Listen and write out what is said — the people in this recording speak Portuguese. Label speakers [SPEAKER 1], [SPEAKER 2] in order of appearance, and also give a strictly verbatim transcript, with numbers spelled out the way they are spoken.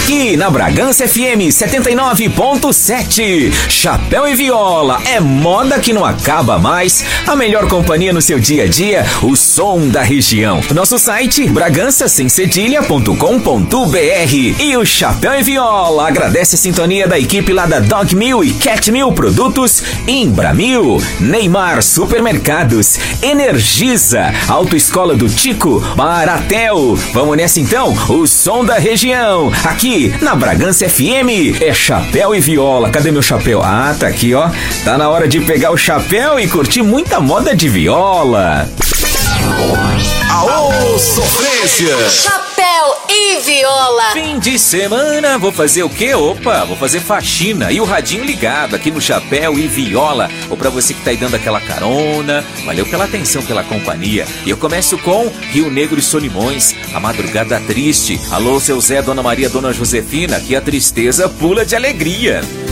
[SPEAKER 1] Aqui na Bragança F M setenta e nove ponto sete. Chapéu e Viola é moda que não acaba mais. A melhor companhia no seu dia a dia, o som da região. Nosso site bragança sem cedilha ponto com ponto b r. E o Chapéu e Viola agradece a sintonia da equipe lá da Dog Mil e Cat Mil Produtos, Imbramil, Neymar Supermercados, Energisa, Autoescola do Tico, Baratel. Vamos nessa então, o som da região. Aqui na Bragança F M é Chapéu e Viola. Cadê meu chapéu? Ah, tá aqui, ó. Tá na hora de pegar o chapéu e curtir muita moda de viola.
[SPEAKER 2] Aô, sofrência!
[SPEAKER 3] Chapéu e Viola.
[SPEAKER 1] Fim de semana, vou fazer o quê? Opa, vou fazer faxina e o radinho ligado aqui no Chapéu e Viola. Ou pra você que tá aí dando aquela carona, valeu pela atenção, pela companhia. E eu começo com Rio Negro e Solimões, A Madrugada Triste. Alô, seu Zé, Dona Maria, Dona Josefina, que a tristeza pula de alegria.